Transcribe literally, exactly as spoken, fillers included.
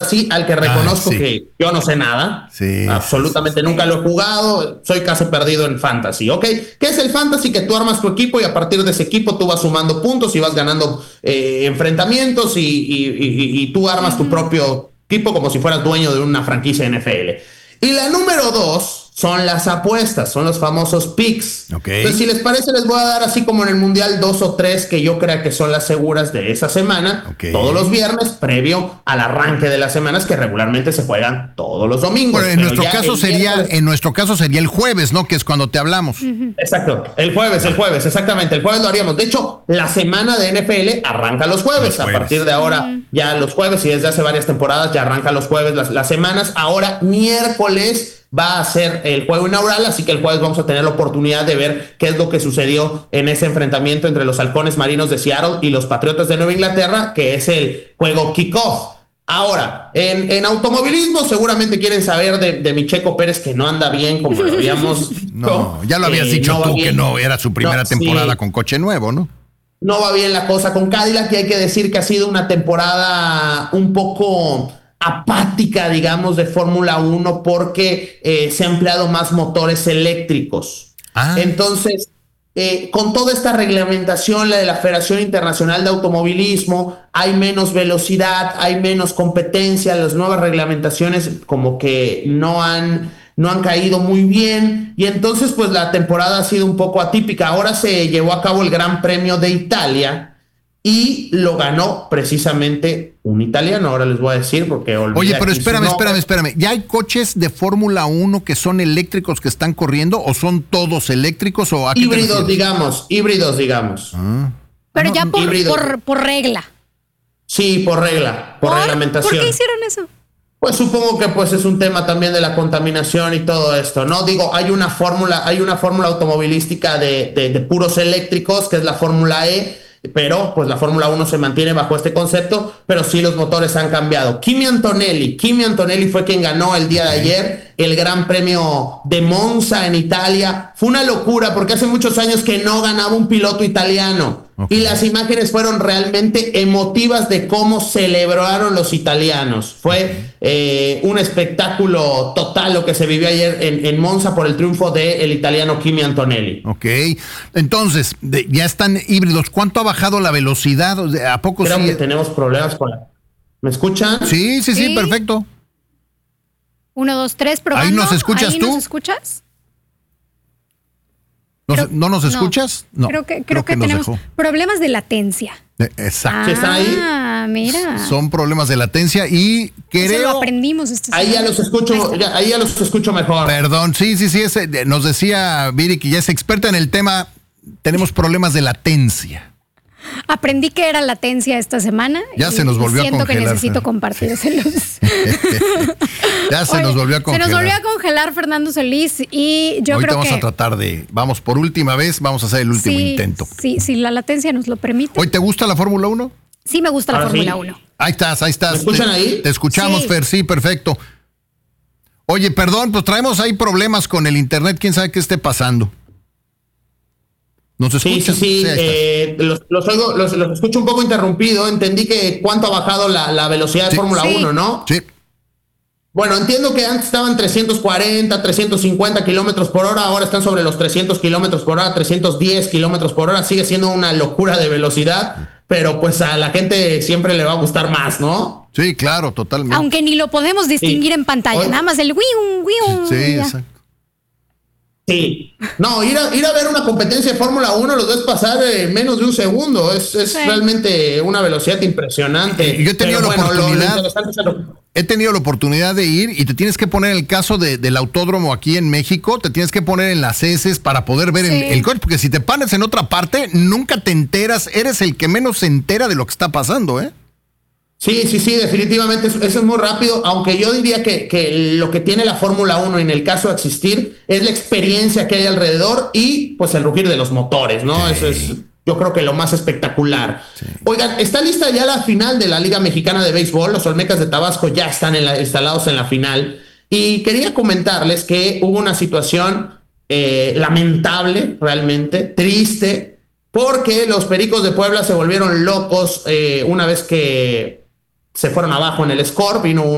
sí, al que reconozco Ay, sí. que yo no sé nada. Sí, Absolutamente sí, nunca lo he jugado. Soy caso perdido en fantasy, ¿ok? ¿Qué es el fantasy? Que tú armas tu equipo y a partir de ese equipo tú vas sumando puntos y vas ganando eh, enfrentamientos y, y, y, y tú armas uh-huh. tu propio equipo como si fueras dueño de una franquicia N F L. Y la número dos son las apuestas, son los famosos picks. Okay. Entonces, si les parece, les voy a dar así como en el Mundial dos o tres que yo creo que son las seguras de esa semana, okay. todos los viernes, previo al arranque de las semanas que regularmente se juegan todos los domingos. Bueno, en nuestro caso sería, miércoles... en nuestro caso sería el jueves, ¿no? Que es cuando te hablamos. Uh-huh. Exacto, el jueves, el jueves, exactamente, el jueves lo haríamos. De hecho, la semana de N F L arranca los jueves, los jueves. A partir de ahora uh-huh. ya los jueves y desde hace varias temporadas ya arranca los jueves las, las semanas. Ahora miércoles va a ser el juego inaugural, así que el jueves vamos a tener la oportunidad de ver qué es lo que sucedió en ese enfrentamiento entre los halcones marinos de Seattle y los Patriotas de Nueva Inglaterra, que es el juego kickoff. Ahora, en, en automovilismo seguramente quieren saber de, de mi Checo Pérez, que no anda bien, como lo habíamos No, ya lo habías eh, dicho no tú, que no, era su primera no, temporada sí. con coche nuevo, ¿no? No va bien la cosa con Cadillac y hay que decir que ha sido una temporada un poco apática, digamos, de Fórmula uno porque eh, se han empleado más motores eléctricos. Ah. Entonces, eh, con toda esta reglamentación, la de la Federación Internacional de Automovilismo, hay menos velocidad, hay menos competencia, las nuevas reglamentaciones como que no han, no han caído muy bien, y entonces pues la temporada ha sido un poco atípica. Ahora se llevó a cabo el Gran Premio de Italia, y lo ganó precisamente un italiano, ahora les voy a decir porque Oye, pero espérame, espérame, espérame. ¿Ya hay coches de Fórmula uno que son eléctricos que están corriendo o son todos eléctricos o a qué híbridos, digamos, híbridos, digamos. Ah. Pero no, ya por, por, por regla. Sí, por regla, por, ¿Por? reglamentación. ¿Por qué hicieron eso? Pues supongo que pues es un tema también de la contaminación y todo esto, ¿no? Digo, hay una fórmula, hay una fórmula automovilística de, de, de puros eléctricos, que es la Fórmula E, pero pues la Fórmula uno se mantiene bajo este concepto, pero sí los motores han cambiado. Kimi Antonelli, Kimi Antonelli fue quien ganó el día de ayer el Gran Premio de Monza en Italia. Fue una locura porque hace muchos años que no ganaba un piloto italiano. Okay. Y las imágenes fueron realmente emotivas de cómo celebraron los italianos. Fue okay. eh, un espectáculo total lo que se vivió ayer en, en Monza por el triunfo del italiano Kimi Antonelli. Ok, entonces, de, ya están híbridos. ¿Cuánto ha bajado la velocidad? ¿A poco Creo sí? que tenemos problemas con la... ¿Me escuchan? Sí, sí, sí, sí, perfecto. Uno, dos, tres, probando. ¿Ahí nos escuchas ¿Ahí tú? nos escuchas? ¿No, Creo, ¿No nos escuchas? No. Creo que, creo creo que, que tenemos dejó. problemas de latencia. Exacto. ¿Sí están ahí? Ah, mira. Son problemas de latencia y creo... Eso lo aprendimos esta Ahí ya los escucho, ya, ahí ya los escucho mejor. Perdón, sí, sí, sí. Ese, nos decía Viri que ya es experta en el tema. Tenemos problemas de latencia. Aprendí que era latencia esta semana. Ya y, se nos volvió a congelar. Siento que necesito compartírselos. ya se Oye, nos volvió a congelar. Se nos volvió a congelar Fernando Solís y yo Ahorita creo vamos que... a tratar de, vamos por última vez, vamos a hacer el último sí, intento. Sí, si la latencia nos lo permite. ¿Hoy te gusta la Fórmula uno? Sí, me gusta la Ahora Fórmula sí. uno. Ahí estás, ahí estás. ¿Me escuchan te, ahí? Te escuchamos, sí. Fer, sí, perfecto. Oye, perdón, pues traemos ahí problemas con el internet, quién sabe qué esté pasando. ¿Nos escuchas? Sí, sí, sí. sí eh, los, los, oigo, los, los escucho un poco interrumpido. Entendí que cuánto ha bajado la, la velocidad de sí, Fórmula sí. uno, ¿no? Sí. Bueno, entiendo que antes estaban trescientos cuarenta, trescientos cincuenta kilómetros por hora, ahora están sobre los trescientos kilómetros por hora, trescientos diez kilómetros por hora. Sigue siendo una locura de velocidad, pero pues a la gente siempre le va a gustar más, ¿no? Sí, claro, totalmente. Aunque ni lo podemos distinguir sí. en pantalla, Oye. nada más el wium, wium. Sí, sí exacto. Sí, no, ir a, ir a ver una competencia de Fórmula uno los ves pasar en menos de un segundo, es, es sí. realmente una velocidad impresionante. Yo he tenido Pero la bueno, oportunidad, lo, lo lo... he tenido la oportunidad de ir y te tienes que poner en el caso de, del autódromo aquí en México, te tienes que poner en las heces para poder ver sí. el, el coche, porque si te paras en otra parte, nunca te enteras, eres el que menos se entera de lo que está pasando, ¿eh? Sí, sí, sí, definitivamente eso, eso es muy rápido, aunque yo diría que, que lo que tiene la Fórmula uno en el caso de existir es la experiencia que hay alrededor y pues el rugir de los motores, ¿no? Sí. Eso es, yo creo que lo más espectacular. Sí. Oigan, está lista ya la final de la Liga Mexicana de Béisbol, los Olmecas de Tabasco ya están en la, instalados en la final y quería comentarles que hubo una situación eh, lamentable, realmente, triste, porque los Pericos de Puebla se volvieron locos eh, una vez que se fueron abajo en el score, vino un